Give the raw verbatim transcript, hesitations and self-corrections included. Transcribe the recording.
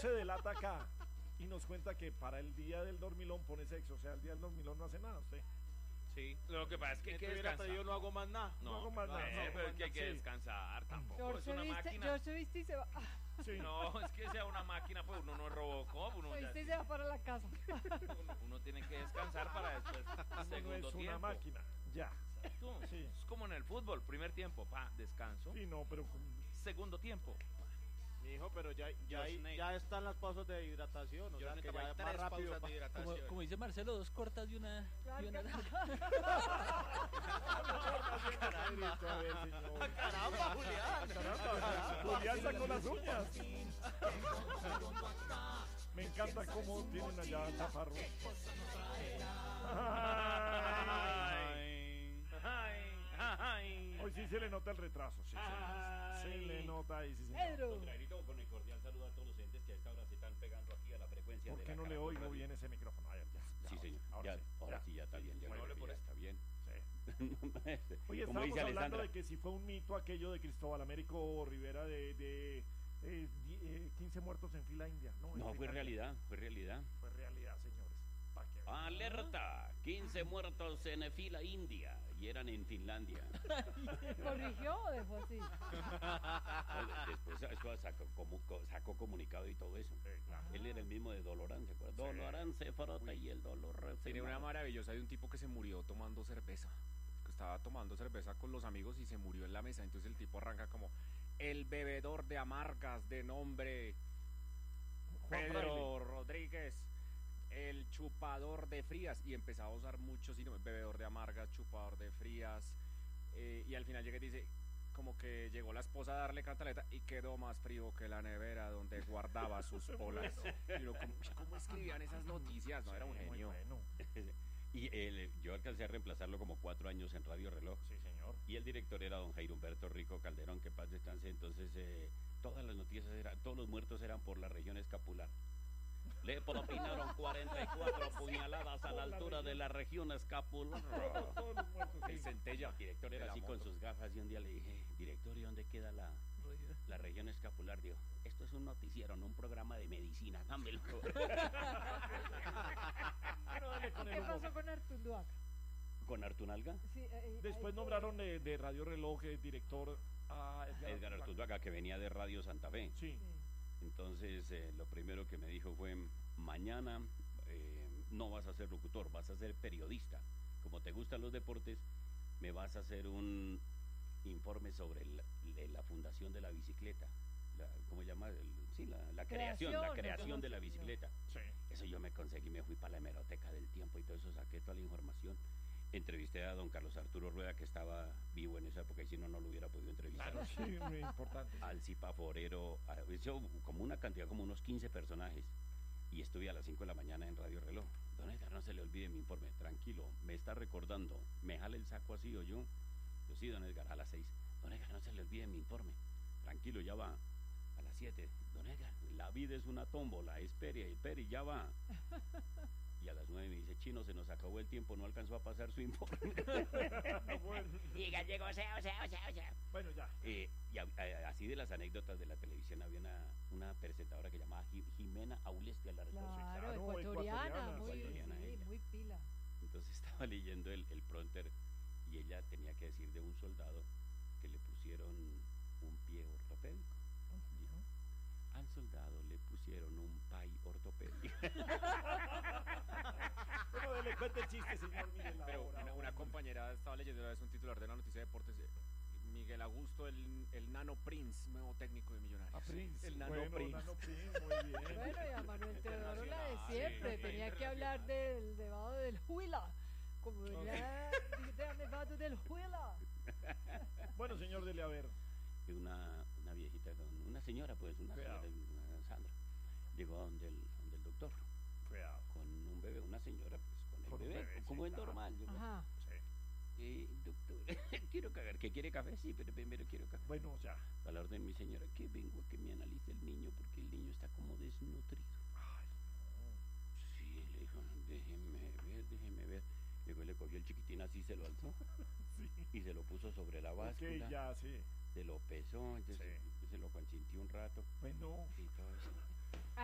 se delata acá y nos cuenta que para el día del dormilón pone sexo, o sea, el día del dormilón no hace nada usted. Sí, lo que pasa es que hay que hubiera descansar. pedido no hago más nada. No hago más nada, eh, no hago pero más es que hay que nada, sí. descansar tampoco. George Es se una viste, máquina. George se viste y se va. Sí. No, es que sea una máquina, pues uno no es Robocop, uno, Se ya- viste y se va para la casa. uno, uno tiene que descansar para después No segundo es una tiempo. máquina, ya. Exacto. Sí. Es como en el fútbol, primer tiempo, pa, descanso. Sí, no, pero con- Segundo tiempo. Mi hijo, pero ya, ya, Josh hay- Nate. ya están las pausas de hidratación. O Yo sea, me que tomé ya tres más rápido. pausas pa- de hidratación. Como, como dice Marcelo, dos cortas y una, y una larga. Caramba, a ver, señor. Caramba, Julián. Caramba, Julián sacó las uñas. Me encanta cómo tienen allá taparro. Ay, ay, ay. Hoy sí se le nota el retraso, sí, sí. Se le nota ahí, sí, señor. Pedro. Contrarito, con el cordial saludo a todos los entes que a esta hora se están pegando aquí a la frecuencia ¿Por de qué la no le Caracol oigo Radio. bien ese micrófono? Ah, ya, ya, Sí, ya, señor. Ahora ya, sí. ahora ya. sí, ya está bien. Ya Bueno, no por ya esto. está bien. Sí. Oye, Como estábamos dice hablando Alessandra. de que si fue un mito aquello de Cristóbal Américo Rivera de, de eh, di- eh, quince muertos en fila india. No, en No, fila fue india. realidad, fue realidad. Fue realidad, señores. Pa' que vean. Alerta, quince muertos en fila india y eran en Finlandia. ¿Corrigió o dejó así? Después eso sacó, como- sacó comunicado y todo eso. Sí, claro. Él era el mismo de Dolorán, ¿se acuerdan? Dolorán se frota y el dolor se Tiene una mata. maravillosa de un tipo que se murió tomando cerveza. Que estaba tomando cerveza con los amigos y se murió en la mesa. Entonces el tipo arranca como el bebedor de amargas de nombre Juan Pedro Rodríguez, el chupador de frías. Y empezaba a usar muchos sinónimos: bebedor de amargas, chupador de frías. Eh, y al final llega y dice, como que llegó la esposa a darle cantaleta y quedó más frío que la nevera donde guardaba sus polas. Y uno, ¿cómo, cómo escribían esas noticias? No, era un Sí, muy genio. bueno. Y él, yo alcancé a reemplazarlo como cuatro años en Radio Reloj. Sí, señor. Y el director era don Jairo Humberto Rico Calderón, que paz descanse. Entonces, eh, todas las noticias eran, todos los muertos eran por la región escapular. Le propinaron cuarenta y cuatro puñaladas a la altura de la región escapular. Todos los muertos, sí. El centella. El director era de la así con moto. sus gafas y un día le dije, director, ¿y dónde queda la, la región escapular? Digo, esto es un noticiero, no un programa de medicina, dámelo. Bueno, dale con el ¿Qué humor. pasó con Artunduaca? ¿Con Artunalga? Sí, eh, Después ahí- nombraron de, de Radio Reloj eh, director a Edgar, Edgar Artunduaga, que venía de Radio Santa Fe. Sí. Sí. Entonces, eh, lo primero que me dijo fue, mañana eh, no vas a ser locutor, vas a ser periodista. Como te gustan los deportes, me vas a hacer un informe sobre el- le- la fundación de la bicicleta. La, ¿Cómo se llama? El- sí, la, la creación, Creación, la no creación de la conocí, no. bicicleta. Sí. Eso yo me conseguí, me fui para la hemeroteca del tiempo y todo eso, saqué toda la información. Entrevisté a don Carlos Arturo Rueda, que estaba vivo en esa época, y si no, no lo hubiera podido entrevistar. Claro, sí, muy importante. Al Zipa Forero, a- hizo como una cantidad, como unos quince personajes. Y estuve a las cinco de la mañana en Radio Reloj. Don Edgar, no se le olvide mi informe, tranquilo, me está recordando, me jale el saco así o yo. Yo sí, don Edgar, a las seis. Don Edgar, no se le olvide mi informe, tranquilo, ya va. A las siete, don Edgar, la vida es una tómbola, espere, espere, ya va. Y a las nueve me dice, Chino, se nos acabó el tiempo, no alcanzó a pasar su informe. Bueno, Y gallego, o sea, o sea, o sea, o sea. bueno, ya. Eh, y a- a- así de las anécdotas de la televisión había una, una presentadora que llamaba Ji- Jimena Aulestia, la recuerdo. Claro, claro, ecuatoriana, ecuatoriana, muy, ecuatoriana sí, ella. muy pila. Entonces estaba leyendo el, el prompter y ella tenía que decir de un soldado que le pusieron un pie ortopédico. Dijo, al soldado le pusieron un pay ortopédico. Bueno, dele cuenta el chiste, señor Miguel. Pero ahora, una, una ahora. compañera estaba leyendo una vez un titular de la noticia de deportes. eh, Miguel Augusto, el, el Nano Prince, nuevo técnico de Millonarios. Ah, Prince. El Nano bueno, Prince. Nano Prince, muy bien. Bueno, y a Manuel Teodoro la de Internacional, siempre. sí, Tenía que hablar internacional. del nevado del Huila. Como ya del nevado del Huila. Bueno, señor, dele a ver. Y una, una viejita, con, una señora, pues, una Cuidado. señora, una Sandra, llegó a donde el, donde el doctor Cuidado. con un bebé, una señora, pues, con el Con un bebé, bebé, sí, como es claro. normal. llegó. Ajá. Sí. Eh, doctor, quiero cagar, ¿que quiere café? Sí, pero primero quiero café. Bueno, ya. A la orden, mi señora, que vengo a que me analice el niño porque el niño está como desnutrido. Ay, Sí, le dijo, déjeme ver, déjeme ver. Luego le cogió el chiquitín así, se lo alzó sí. y se lo puso sobre la Ok, báscula. ya, sí. Se lo pesó, entonces Sí. se lo consintió un rato Bueno. y todo eso.